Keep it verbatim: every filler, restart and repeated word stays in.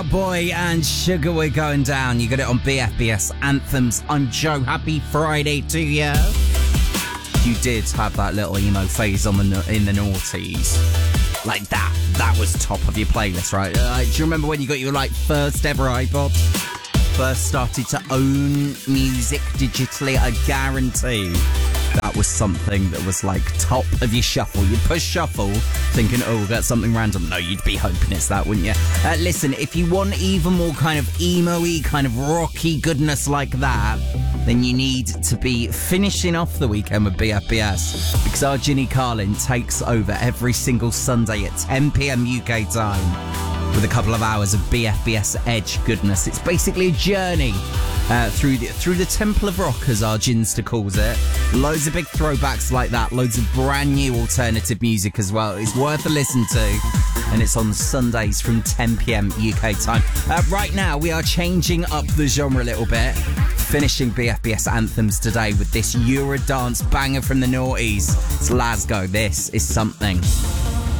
Boy and Sugar, we're going down. You got it on B F B S Anthems. I'm Joe. Happy Friday to you. You did have that little emo phase on the in the noughties. Like that. That was top of your playlist, right? Uh, do you remember when you got your like first ever iPod? First started to own music digitally? I guarantee that was something that was like top of your shuffle. You'd push shuffle thinking, oh, that's something random. No, you'd be hoping it's that, wouldn't you? Uh, listen, if you want even more kind of emo-y, kind of rocky goodness like that, then you need to be finishing off the weekend with B F B S, because our Ginny Carlin takes over every single Sunday at ten p.m. U K time with a couple of hours of B F B S Edge goodness. It's basically a journey Uh, through the through the Temple of Rock, as our Ginster calls it. Loads of big throwbacks like that. Loads of brand new alternative music as well. It's worth a listen to. And it's on Sundays from ten p.m. U K time. Uh, right now, we are changing up the genre a little bit. Finishing B F B S Anthems today with this Eurodance banger from the noughties. It's Lasgo. This is something.